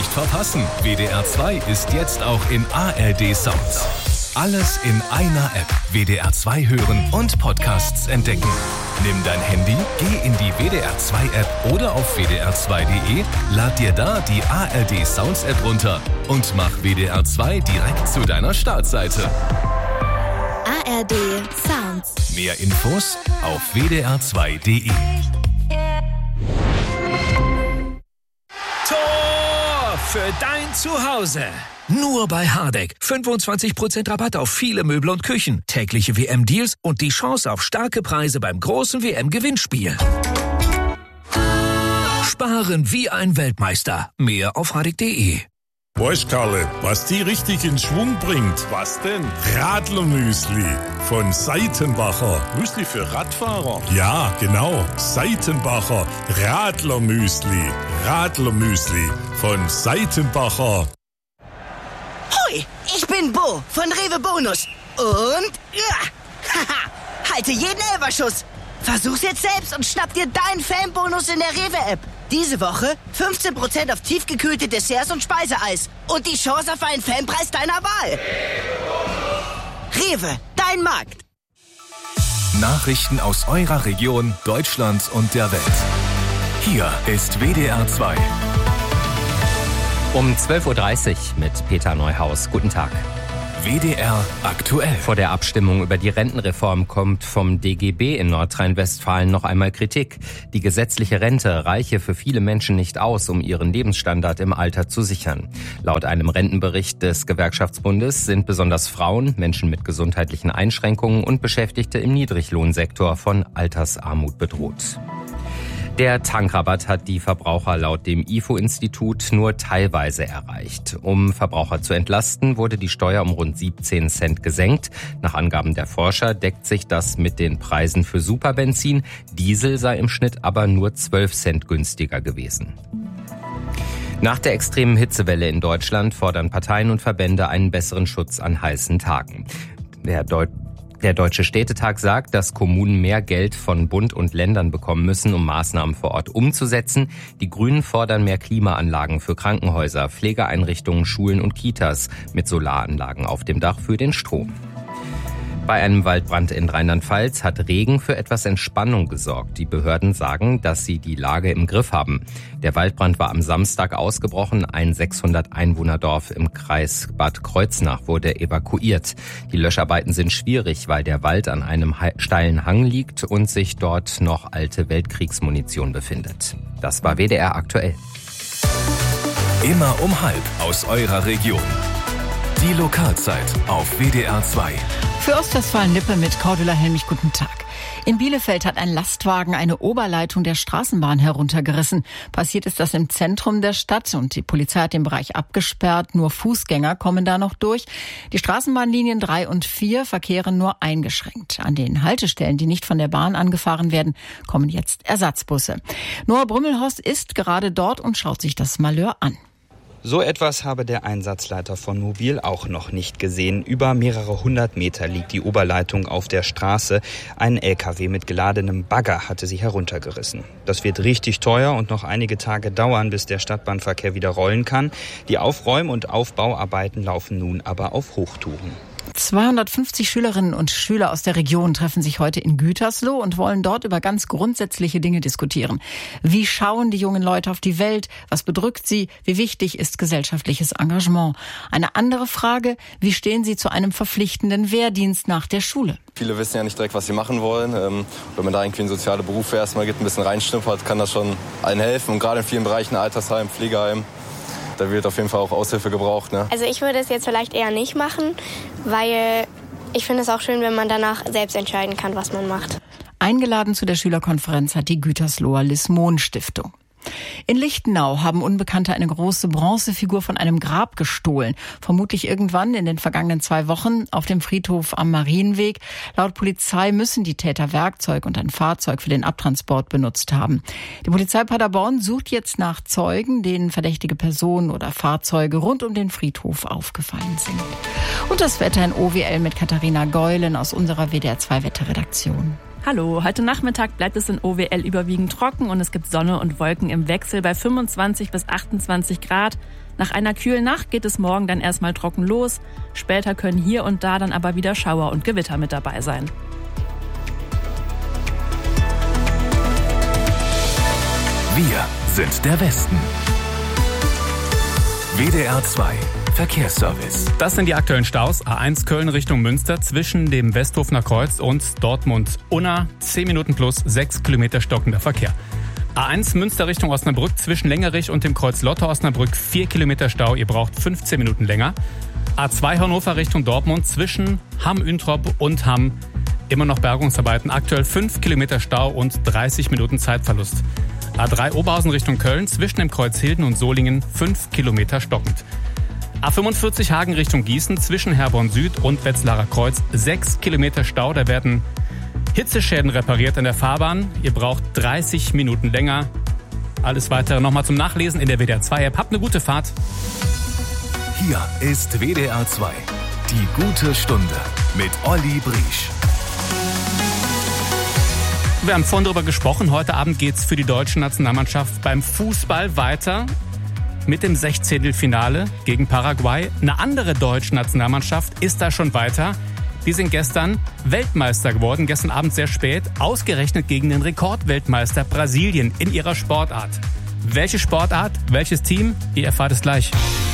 nicht verpassen. WDR 2 ist jetzt auch in ARD Sounds. Alles in einer App. WDR 2 hören und Podcasts entdecken. Nimm dein Handy, geh in die WDR 2 App oder auf wdr2.de, lad dir da die ARD Sounds App runter und mach WDR 2 direkt zu deiner Startseite. ARD Sounds. Mehr Infos auf wdr2.de. Tor für dein Zuhause. Nur bei Hardegg. 25% Rabatt auf viele Möbel und Küchen. Tägliche WM-Deals und die Chance auf starke Preise beim großen WM-Gewinnspiel. Sparen wie ein Weltmeister. Mehr auf hardegg.de. Weißt, Karle, was die richtig in Schwung bringt? Was denn? Radlermüsli von Seitenbacher. Müsli für Radfahrer? Ja, genau. Seitenbacher Radlermüsli. Radlermüsli von Seitenbacher. Hoi, ich bin Bo von Rewe Bonus. Und halte jeden Elferschuss. Versuch's jetzt selbst und schnapp dir deinen Fanbonus in der Rewe-App. Diese Woche 15% auf tiefgekühlte Desserts und Speiseeis. Und die Chance auf einen Fanpreis deiner Wahl. Rewe, dein Markt. Nachrichten aus eurer Region, Deutschland und der Welt. Hier ist WDR 2. Um 12.30 Uhr mit Peter Neuhaus. Guten Tag. WDR aktuell. Vor der Abstimmung über die Rentenreform kommt vom DGB in Nordrhein-Westfalen noch einmal Kritik. Die gesetzliche Rente reiche für viele Menschen nicht aus, um ihren Lebensstandard im Alter zu sichern. Laut einem Rentenbericht des Gewerkschaftsbundes sind besonders Frauen, Menschen mit gesundheitlichen Einschränkungen und Beschäftigte im Niedriglohnsektor von Altersarmut bedroht. Der Tankrabatt hat die Verbraucher laut dem IFO-Institut nur teilweise erreicht. Um Verbraucher zu entlasten, wurde die Steuer um rund 17 Cent gesenkt. Nach Angaben der Forscher deckt sich das mit den Preisen für Superbenzin. Diesel sei im Schnitt aber nur 12 Cent günstiger gewesen. Nach der extremen Hitzewelle in Deutschland fordern Parteien und Verbände einen besseren Schutz an heißen Tagen. Der Deutsche Städtetag sagt, dass Kommunen mehr Geld von Bund und Ländern bekommen müssen, um Maßnahmen vor Ort umzusetzen. Die Grünen fordern mehr Klimaanlagen für Krankenhäuser, Pflegeeinrichtungen, Schulen und Kitas mit Solaranlagen auf dem Dach für den Strom. Bei einem Waldbrand in Rheinland-Pfalz hat Regen für etwas Entspannung gesorgt. Die Behörden sagen, dass sie die Lage im Griff haben. Der Waldbrand war am Samstag ausgebrochen. Ein 600-Einwohner-Dorf im Kreis Bad Kreuznach wurde evakuiert. Die Löscharbeiten sind schwierig, weil der Wald an einem steilen Hang liegt und sich dort noch alte Weltkriegsmunition befindet. Das war WDR aktuell. Immer um 12:30 aus eurer Region. Die Lokalzeit auf WDR 2. Für Ostwestfalen-Lippe mit Cordula Helmich, guten Tag. In Bielefeld hat ein Lastwagen eine Oberleitung der Straßenbahn heruntergerissen. Passiert ist das im Zentrum der Stadt und die Polizei hat den Bereich abgesperrt. Nur Fußgänger kommen da noch durch. Die Straßenbahnlinien 3 und 4 verkehren nur eingeschränkt. An den Haltestellen, die nicht von der Bahn angefahren werden, kommen jetzt Ersatzbusse. Noah Brümmelhorst ist gerade dort und schaut sich das Malheur an. So etwas habe der Einsatzleiter von Mobil auch noch nicht gesehen. Über mehrere hundert Meter liegt die Oberleitung auf der Straße. Ein LKW mit geladenem Bagger hatte sie heruntergerissen. Das wird richtig teuer und noch einige Tage dauern, bis der Stadtbahnverkehr wieder rollen kann. Die Aufräum- und Aufbauarbeiten laufen nun aber auf Hochtouren. 250 Schülerinnen und Schüler aus der Region treffen sich heute in Gütersloh und wollen dort über ganz grundsätzliche Dinge diskutieren. Wie schauen die jungen Leute auf die Welt? Was bedrückt sie? Wie wichtig ist gesellschaftliches Engagement? Eine andere Frage, wie stehen sie zu einem verpflichtenden Wehrdienst nach der Schule? Viele wissen ja nicht direkt, was sie machen wollen. Wenn man da irgendwie in soziale Berufe erstmal geht, ein bisschen reinschnuppert, kann das schon allen helfen. Und gerade in vielen Bereichen, Altersheim, Pflegeheim, da wird auf jeden Fall auch Aushilfe gebraucht. Ne? Also ich würde es jetzt vielleicht eher nicht machen, weil ich finde es auch schön, wenn man danach selbst entscheiden kann, was man macht. Eingeladen zu der Schülerkonferenz hat die Gütersloher Lis-Mohn-Stiftung. In Lichtenau haben Unbekannte eine große Bronzefigur von einem Grab gestohlen. Vermutlich irgendwann in den vergangenen 2 Wochen auf dem Friedhof am Marienweg. Laut Polizei müssen die Täter Werkzeug und ein Fahrzeug für den Abtransport benutzt haben. Die Polizei Paderborn sucht jetzt nach Zeugen, denen verdächtige Personen oder Fahrzeuge rund um den Friedhof aufgefallen sind. Und das Wetter in OWL mit Katharina Geulen aus unserer WDR 2 Wetterredaktion. Hallo, heute Nachmittag bleibt es in OWL überwiegend trocken und es gibt Sonne und Wolken im Wechsel bei 25 bis 28 Grad. Nach einer kühlen Nacht geht es morgen dann erstmal trocken los. Später können hier und da dann aber wieder Schauer und Gewitter mit dabei sein. Wir sind der Westen. WDR 2 Verkehrsservice. Das sind die aktuellen Staus. A1 Köln Richtung Münster zwischen dem Westhofener Kreuz und Dortmund-Unna. 10 Minuten plus 6 Kilometer stockender Verkehr. A1 Münster Richtung Osnabrück zwischen Längerich und dem Kreuz Lotte-Osnabrück 4 Kilometer Stau. Ihr braucht 15 Minuten länger. A2 Hannover Richtung Dortmund zwischen Hamm-Üntrop und Hamm. Immer noch Bergungsarbeiten. Aktuell 5 Kilometer Stau und 30 Minuten Zeitverlust. A3 Oberhausen Richtung Köln zwischen dem Kreuz Hilden und Solingen 5 Kilometer stockend. A45 Hagen Richtung Gießen zwischen Herborn Süd und Wetzlarer Kreuz 6 Kilometer Stau. Da werden Hitzeschäden repariert an der Fahrbahn. Ihr braucht 30 Minuten länger. Alles Weitere nochmal zum Nachlesen in der WDR 2 App. Habt eine gute Fahrt. Hier ist WDR 2. Die gute Stunde mit Olli Briesch. Wir haben vorhin darüber gesprochen. Heute Abend geht's für die deutsche Nationalmannschaft beim Fußball weiter mit dem 16. gegen Paraguay. Eine andere deutsche Nationalmannschaft ist da schon weiter. Die sind gestern Weltmeister geworden, gestern Abend sehr spät, ausgerechnet gegen den Rekordweltmeister Brasilien in ihrer Sportart. Welche Sportart, welches Team? Ihr erfahrt es gleich.